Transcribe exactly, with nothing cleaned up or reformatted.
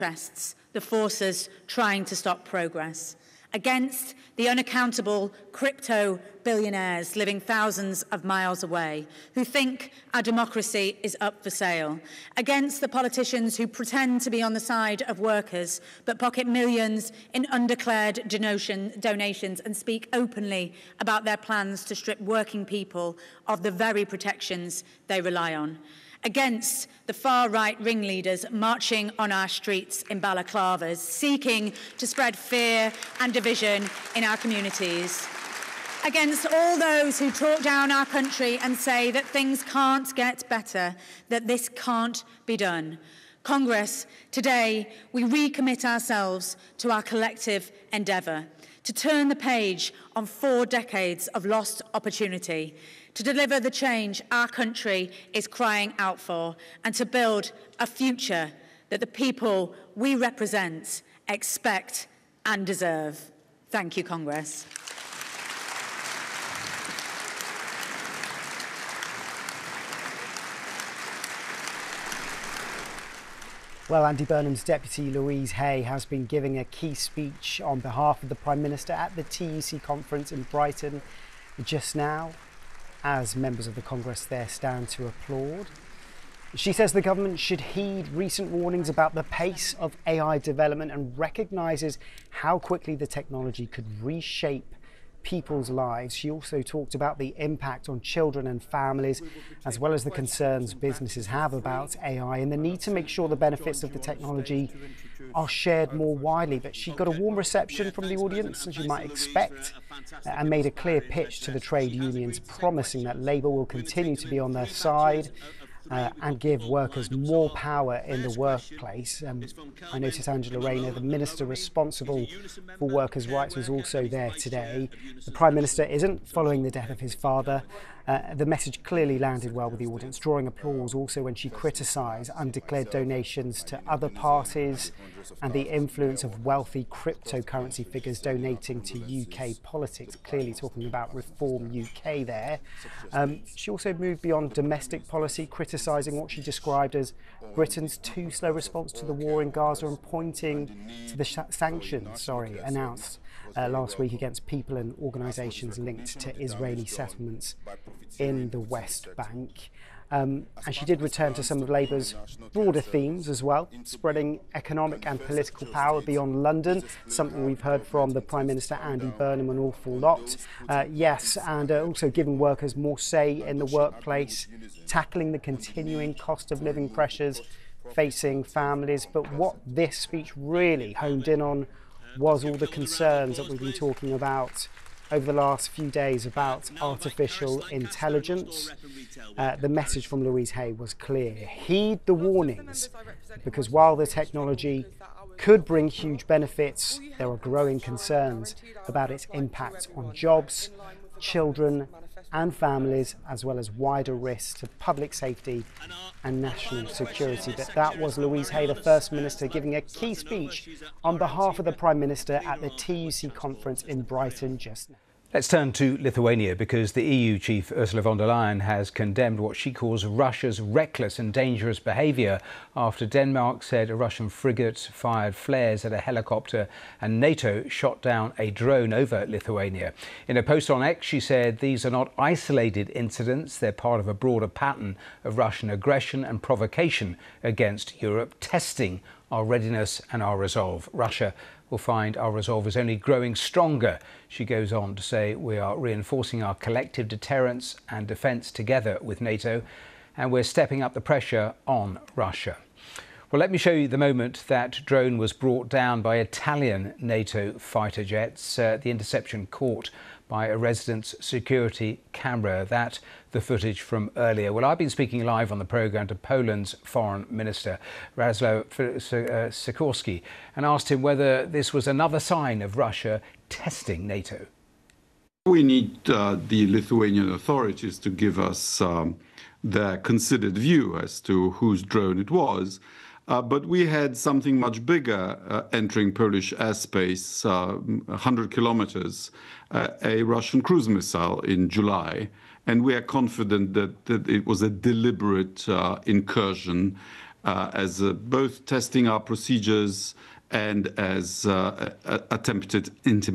interests, the forces trying to stop progress, against the unaccountable crypto billionaires living thousands of miles away who think our democracy is up for sale, against the politicians who pretend to be on the side of workers but pocket millions in undeclared donation, donations and speak openly about their plans to strip working people of the very protections they rely on, against the far-right ringleaders marching on our streets in balaclavas, seeking to spread fear and division in our communities, against all those who talk down our country and say that things can't get better, that this can't be done. Congress, today we recommit ourselves to our collective endeavour to turn the page on four decades of lost opportunity, to deliver the change our country is crying out for, and to build a future that the people we represent expect and deserve. Thank you, Congress. Well, Andy Burnham's deputy, Louise Hay, has been giving a key speech on behalf of the Prime Minister at the T U C conference in Brighton just now, as members of the Congress there stand to applaud. She says the government should heed recent warnings about the pace of A I development and recognises how quickly the technology could reshape people's lives. She also talked about the impact on children and families, as well as the concerns businesses have about A I and the need to make sure the benefits of the technology are shared more widely. But she got a warm reception from the audience, as you might expect, and made a clear pitch to the trade unions, promising that Labour will continue to be on their side Uh, and give workers more power in the workplace. Um, I noticed Angela Rayner, the minister responsible for workers' rights, was also there today. The Prime Minister isn't following the death of his father. Uh, the message clearly landed well with the audience, drawing applause also when she criticised undeclared donations to other parties and the influence of wealthy cryptocurrency figures donating to U K politics, clearly talking about Reform U K there. Um, she also moved beyond domestic policy, criticising what she described as Britain's too slow response to the war in Gaza and pointing to the sh- sanctions sorry, announced uh, last week against people and organisations linked to Israeli settlements in the West Bank. Um, and she did return to some of Labour's broader themes as well, spreading economic and political power beyond London, something we've heard from the Prime Minister Andy Burnham an awful lot. Uh, yes, and uh, also giving workers more say in the workplace, tackling the continuing cost of living pressures facing families. But what this speech really honed in on was all the concerns that we've been talking about over the last few days about artificial intelligence. Uh, the message from Louise Hay was clear. Heed the warnings, because while the technology could bring huge benefits, there are growing concerns about its impact on jobs, children and families, as well as wider risks to public safety and national security. But that was Louise Hay, the First Minister, giving a key speech on behalf of the Prime Minister at the T U C conference in Brighton just now. Let's turn to Lithuania, because the E U chief Ursula von der Leyen has condemned what she calls Russia's reckless and dangerous behaviour after Denmark said a Russian frigate fired flares at a helicopter and NATO shot down a drone over Lithuania. In a post on X, she said these are not isolated incidents. They're part of a broader pattern of Russian aggression and provocation against Europe, testing our readiness and our resolve. Russia will find our resolve is only growing stronger. She goes on to say we are reinforcing our collective deterrence and defence together with NATO, and we're stepping up the pressure on Russia. Well, let me show you the moment that drone was brought down by Italian NATO fighter jets. Uh, the interception caught by a resident's security camera. That the footage from earlier. Well, I've been speaking live on the programme to Poland's Foreign Minister, Radzław Sikorski, and asked him whether this was another sign of Russia testing NATO. We need uh, the Lithuanian authorities to give us um, their considered view as to whose drone it was. Uh, but we had something much bigger uh, entering Polish airspace, uh, one hundred kilometers, uh, a Russian cruise missile in July. And we are confident that, that it was a deliberate uh, incursion uh, as uh, both testing our procedures and as uh, attempted intimidation.